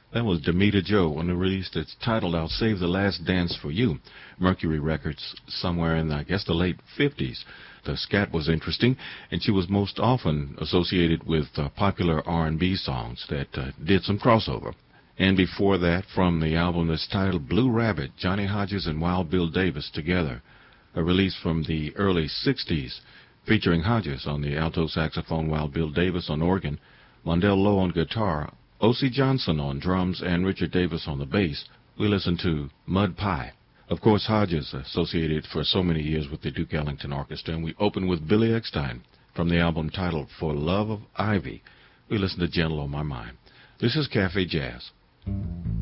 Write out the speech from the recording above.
That was Demita Joe on the release that's titled I'll Save the Last Dance for You. Mercury Records, somewhere in, I guess, the late 50s. The scat was interesting, and she was most often associated with popular R&B songs that did some crossover. And before that, from the album that's titled Blue Rabbit, Johnny Hodges and Wild Bill Davis together, a release from the early 60s, featuring Hodges on the alto saxophone, Wild Bill Davis on organ, Mondell Lowe on guitar, O.C. Johnson on drums, and Richard Davis on the bass. We listened to Mud Pie. Of course, Hodges associated for so many years with the Duke Ellington Orchestra, and we opened with Billy Eckstine from the album titled For Love of Ivy. We listened to Gentle on My Mind. This is Cafe Jazz.